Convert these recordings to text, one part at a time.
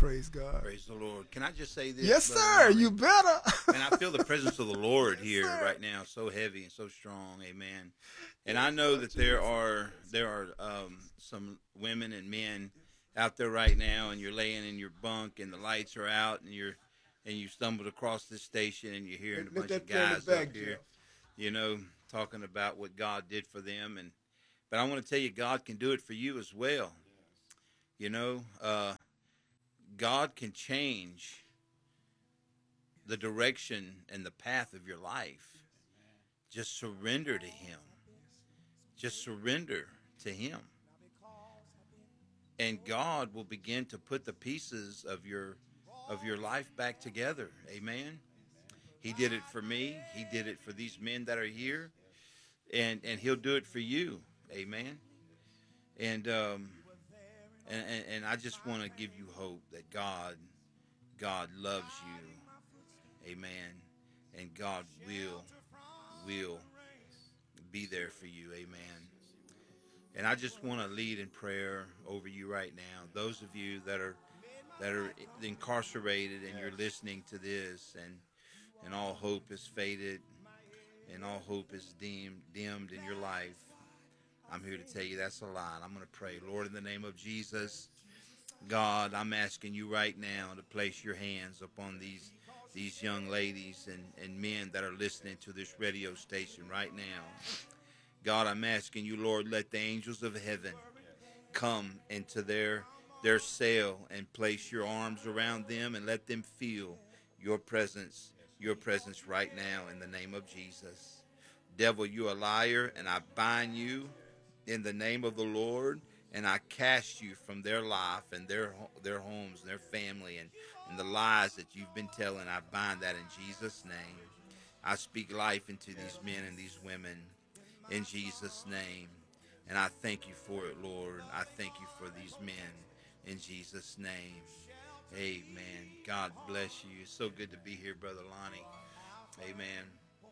Praise God. Praise the Lord. Can I just say this? Yes, Brother sir. Lonnie? You better. And I feel the presence of the Lord Yes, here sir. right now, so heavy and so strong. Amen. And I know that there are some women and men out there right now, and you're laying in your bunk, and the lights are out, and you stumbled across this station, and you're hearing a Lift bunch of that thing in the guys back, up here, Jeff. you know, talking about what God did for them, but I want to tell you, God can do it for you as well. You know, God can change the direction and the path of your life. Just surrender to Him. Just surrender to Him. And God will begin to put the pieces of your life back together. Amen. He did it for me. He did it for these men that are here. And He'll do it for you. Amen. And I just want to give you hope that God loves you. Amen. And God will be there for you. Amen. And I just want to lead in prayer over you right now. Those of you that are incarcerated and you're listening to this, and all hope is faded and all hope is dimmed in your life, I'm here to tell you that's a lie. I'm going to pray. Lord, in the name of Jesus, God, I'm asking you right now to place your hands upon these young ladies and men that are listening to this radio station right now. God, I'm asking you, Lord, let the angels of heaven come into their cell and place your arms around them and let them feel your presence right now in the name of Jesus. Devil, you're a liar, and I bind you in the name of the Lord, and I cast you from their life and their homes and their family and the lies that you've been telling. I bind that in Jesus' name. I speak life into these men and these women in Jesus' name. And I thank you for it, Lord. I thank you for these men in Jesus' name. Amen. God bless you. It's so good to be here, Brother Lonnie. Amen.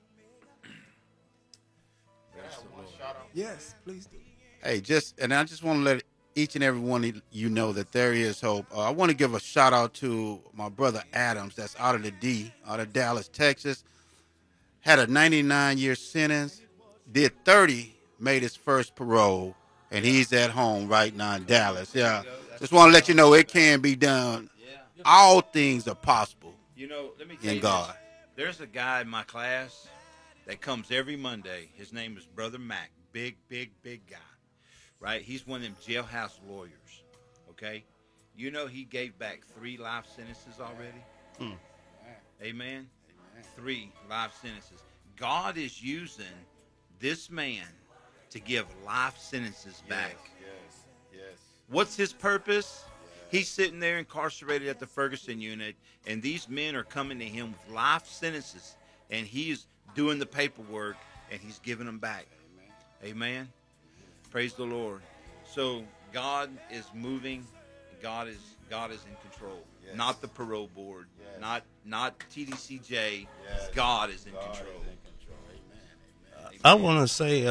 Yes, please do. Hey, I just want to let each and every one of you know that there is hope. I want to give a shout out to my brother Adams, that's out of Dallas, Texas. Had a 99-year sentence, did 30, made his first parole, and he's at home right now in Dallas. Yeah, just want to let you know it can be done. All things are possible. You know, let me tell in you God. This. There's a guy in my class that comes every Monday. His name is Brother Mac. Big guy. Right? He's one of them jailhouse lawyers. Okay? You know he gave back 3 life sentences already? Amen? 3 life sentences. God is using this man to give life sentences back. Yes. What's his purpose? He's sitting there incarcerated at the Ferguson unit, and these men are coming to him with life sentences, and he's doing the paperwork, and he's giving them back. Amen. Praise the Lord. So God is moving. God is in control. Yes. Not the parole board. Yes. Not TDCJ. Yes. God is in control. Amen. I want to say,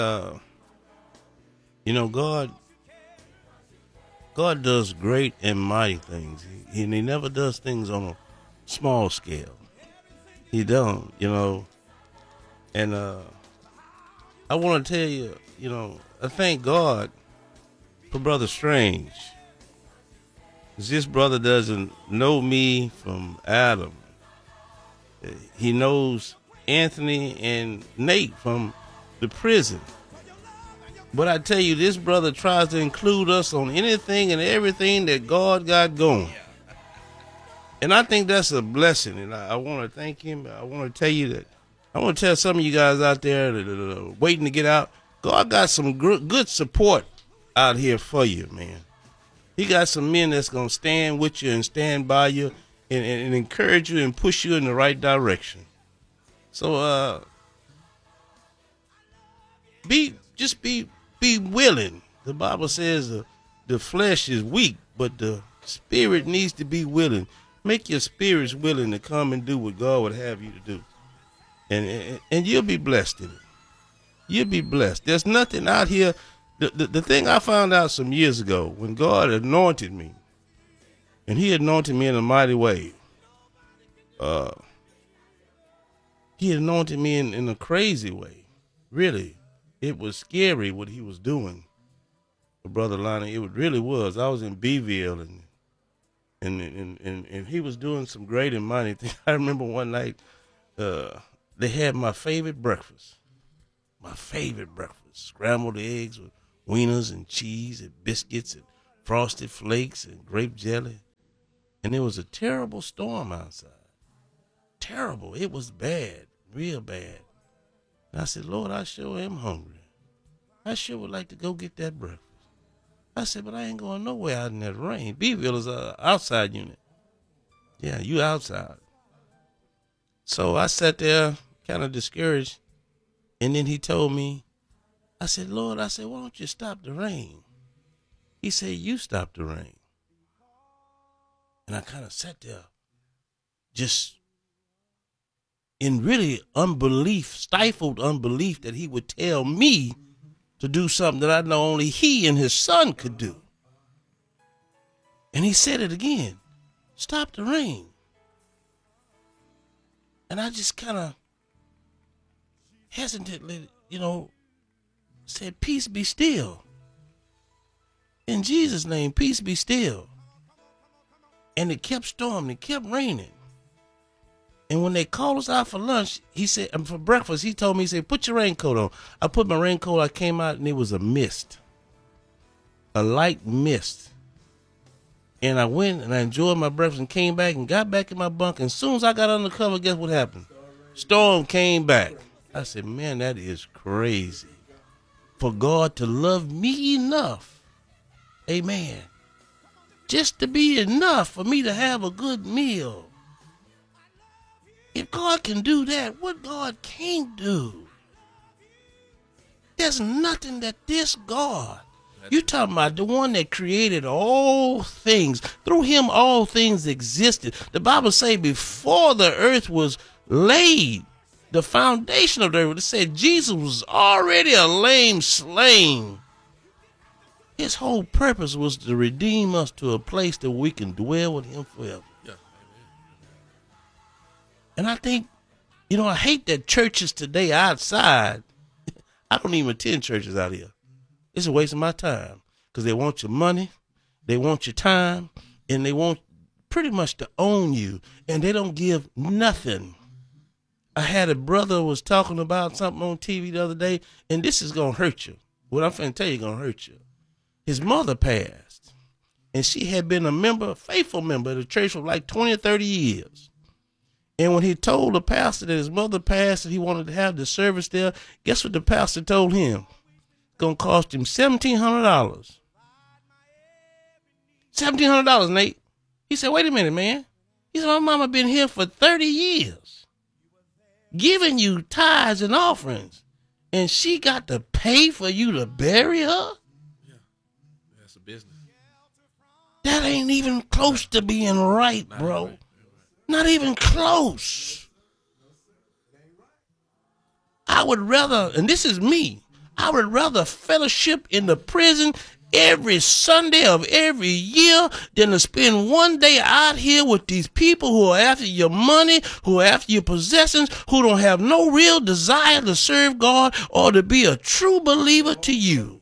God does great and mighty things. He never does things on a small scale. He don't, And I want to tell you, I thank God for Brother Strange. This brother doesn't know me from Adam. He knows Anthony and Nate from the prison. But I tell you, this brother tries to include us on anything and everything that God got going. And I think that's a blessing. And I want to thank him. I want to tell you that. I want to tell some of you guys out there that are waiting to get out, God got some good support out here for you, man. He got some men that's going to stand with you and stand by you and encourage you and push you in the right direction. So be willing. The Bible says the flesh is weak, but the spirit needs to be willing. Make your spirits willing to come and do what God would have you to do. And you'll be blessed in it. You'll be blessed. There's nothing out here. The thing I found out some years ago when God anointed me, And he anointed me in a mighty way. He anointed me in a crazy way. Really. It was scary what he was doing. Brother Lonnie, it really was. I was in Beeville and he was doing some great and mighty things. I remember one night they had my favorite breakfast. My favorite breakfast. Scrambled eggs with wieners and cheese and biscuits and frosted flakes and grape jelly. And it was a terrible storm outside. Terrible. It was bad. Real bad. And I said, Lord, I sure am hungry. I sure would like to go get that breakfast. I said, but I ain't going nowhere out in that rain. Beeville is a outside unit. Yeah, you outside. So I sat there kind of discouraged. And then he told me, I said, Lord, why don't you stop the rain? He said, you stop the rain. And I kind of sat there just in really unbelief, stifled unbelief that he would tell me to do something that I know only he and his son could do. And he said it again, stop the rain. And I just kind of hesitantly, said, peace be still. In Jesus' name, peace be still. And it kept storming, it kept raining. And when they called us out for lunch, he said, for breakfast, he told me, he said, put your raincoat on. I put my raincoat, I came out, and it was a mist. A light mist. And I went and I enjoyed my breakfast and came back and got back in my bunk. And as soon as I got under cover, guess what happened? Storm came back. I said, man, that is crazy. For God to love me enough, amen, just to be enough for me to have a good meal. If God can do that, what God can't do? There's nothing that this God, you talking about the one that created all things. Through him, all things existed. The Bible say before the earth was laid, the foundation of the earth, it said Jesus was already a lamb slain. His whole purpose was to redeem us to a place that we can dwell with him forever. Yeah. And I think, I hate that churches today outside, I don't even attend churches out here. It's a waste of my time because they want your money, they want your time, and they want pretty much to own you, and they don't give nothing. I had a brother was talking about something on TV the other day, and this is going to hurt you. What I'm finna tell you is going to hurt you. His mother passed, and she had been a faithful member of the church for like 20 or 30 years. And when he told the pastor that his mother passed and he wanted to have the service there, guess what the pastor told him? It's going to cost him $1,700. $1,700, Nate. He said, wait a minute, man. He said, my mama been here for 30 years, giving you tithes and offerings, and she got to pay for you to bury her? Yeah, that's a business. That ain't even close to being right, bro. Right. Not even close. I would rather, and this is me, I would rather fellowship in the prison every Sunday of every year than to spend one day out here with these people who are after your money, who are after your possessions, who don't have no real desire to serve God or to be a true believer to you.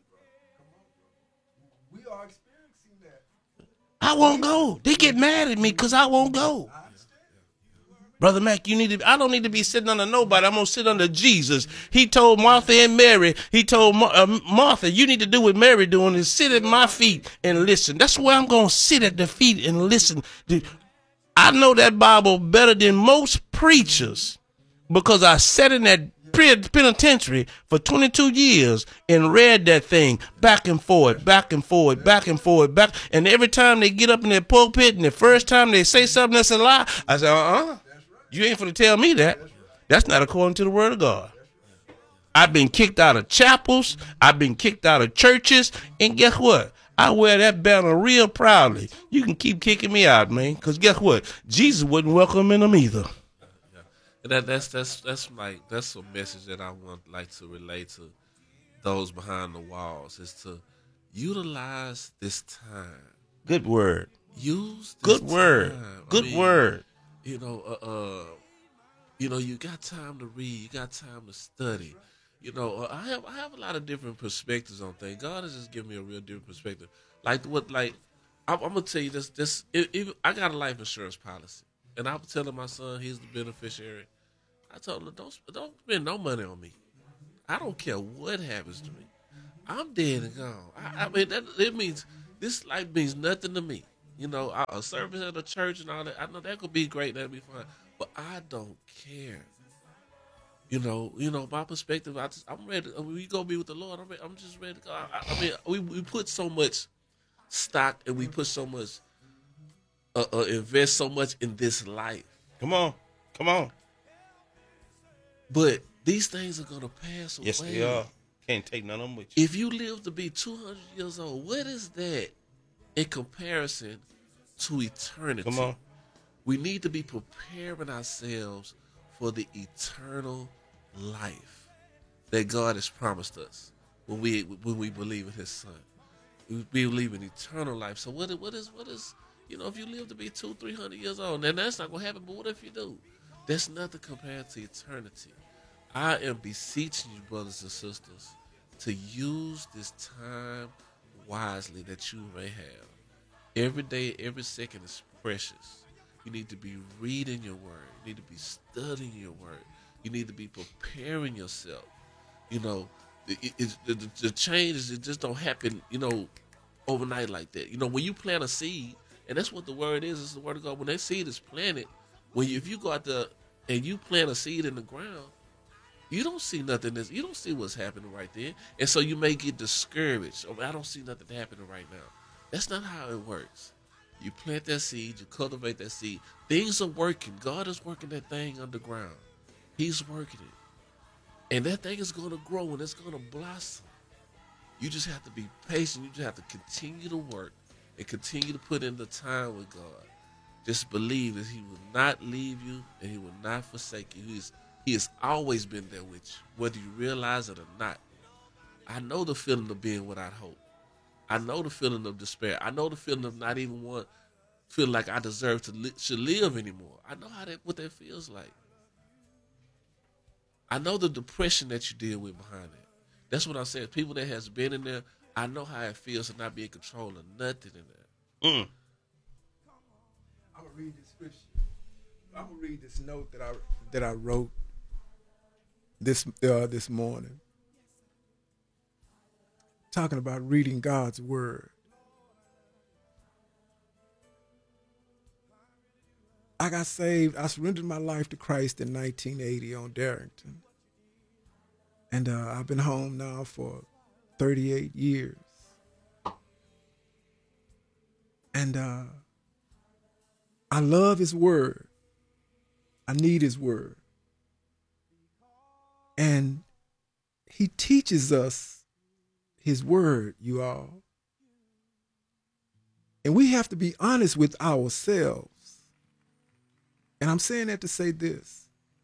I won't go. They get mad at me because I won't go. Brother Mac, I don't need to be sitting under nobody. I'm going to sit under Jesus. He told Martha and Mary, he told Martha, you need to do what Mary doing is sit at my feet and listen. That's where I'm going to sit at the feet and listen. I know that Bible better than most preachers because I sat in that penitentiary for 22 years and read that thing back and forth, back and forth, back and forth, back. And every time they get up in their pulpit and the first time they say something that's a lie, I say, you ain't finna tell me that. That's not according to the word of God. I've been kicked out of chapels. I've been kicked out of churches. And guess what? I wear that banner real proudly. You can keep kicking me out, man. Because guess what? Jesus wouldn't welcome in them either. That's a message that I want like to relate to those behind the walls is to utilize this time. Good word. use this Good word. time. Good word. You know, you got time to read. You got time to study. I have a lot of different perspectives on things. God has just given me a real different perspective. I'm gonna tell you this. I got a life insurance policy, and I was telling my son he's the beneficiary. I told him don't spend no money on me. I don't care what happens to me. I'm dead and gone. I mean, it means this life means nothing to me. A service at a church and all that. I know that could be great. That'd be fine, but I don't care. My perspective. I'm ready. We go be with the Lord. I'm just ready to go. I mean, we put so much stock and we put so much, invest so much in this life. Come on. But these things are gonna pass away. Yes, they are. Can't take none of them with you. If you live to be 200 years old, what is that in comparison to eternity? Come on. We need to be preparing ourselves for the eternal life that God has promised us when we believe in His Son. We believe in eternal life. So what is if you live to be 200-300 years old, then that's not gonna happen. But what if you do? That's nothing compared to eternity. I am beseeching you, brothers and sisters, to use this time wisely that you may have. Every day, every second is precious. You need to be reading your word. You need to be studying your word. You need to be preparing yourself. The changes, it just don't happen, overnight like that. When you plant a seed, and that's what the word is, it's the word of God. When that seed is planted, if you go out there and you plant a seed in the ground, you don't see nothing. You don't see what's happening right there. And so you may get discouraged. I don't see nothing happening right now. That's not how it works. You plant that seed, you cultivate that seed. Things are working. God is working that thing underground. He's working it. And that thing is going to grow and it's going to blossom. You just have to be patient. You just have to continue to work and continue to put in the time with God. Just believe that He will not leave you and He will not forsake you. He has always been there with you, whether you realize it or not. I know the feeling of being without hope. I know the feeling of despair. I know the feeling of not even feeling like I deserve to live anymore. I know what that feels like. I know the depression that you deal with behind it. That's what I'm saying. People that has been in there, I know how it feels to not be in control of nothing in there. I'm gonna read this scripture. I'm gonna read this note that I wrote this morning, talking about reading God's word. I got saved. I surrendered my life to Christ in 1980 on Darrington. And I've been home now for 38 years. And I love His word. I need His word. And He teaches us His word, you all. And we have to be honest with ourselves. And I'm saying that to say this.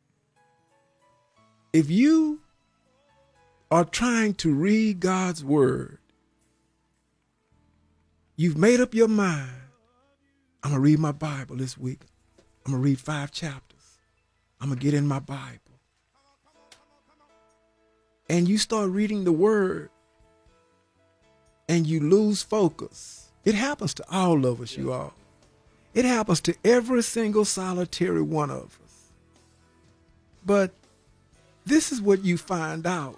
If you are trying to read God's word, you've made up your mind, I'm going to read my Bible this week. I'm going to read 5 chapters. I'm going to get in my Bible. And you start reading the word and you lose focus. It happens to all of us, you all. It happens to every single solitary one of us. But this is what you find out.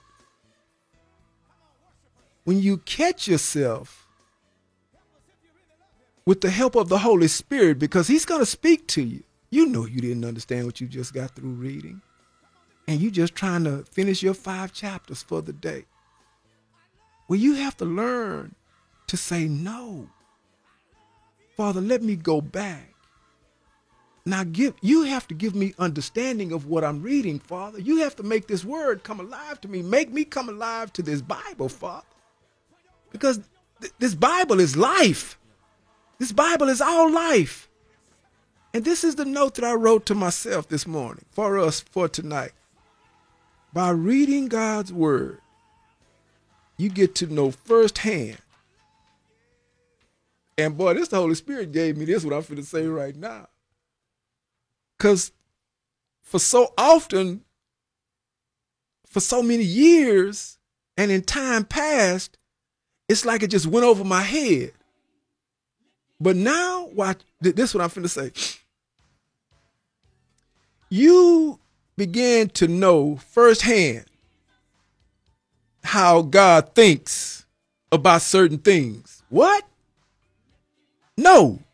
When you catch yourself with the help of the Holy Spirit, because He's going to speak to you. You know you didn't understand what you just got through reading. And you just trying to finish your 5 chapters for the day. Well, you have to learn to say no. Father, let me go back. Now you have to give me understanding of what I'm reading, Father. You have to make this word come alive to me. Make me come alive to this Bible, Father. Because this Bible is life. This Bible is all life. And this is the note that I wrote to myself this morning for us for tonight. By reading God's word, you get to know firsthand And boy, this the Holy Spirit gave me this, what I'm finna say right now. Because for so often, for so many years, and in time past, it's like it just went over my head. But now, watch, this is what I'm finna say. You begin to know firsthand how God thinks about certain things. What? No.